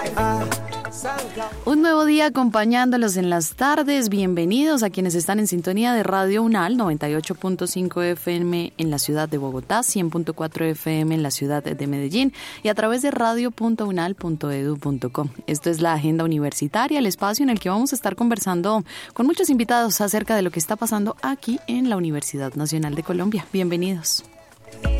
Un nuevo día acompañándolos en las tardes. Bienvenidos a quienes están en sintonía de Radio UNAL, 98.5 FM en la ciudad de Bogotá, 100.4 FM en la ciudad de Medellín y a través de radio.unal.edu.co. Esto es la Agenda Universitaria, el espacio en el que vamos a estar conversando con muchos invitados acerca de lo que está pasando aquí en la Universidad Nacional de Colombia. Bienvenidos.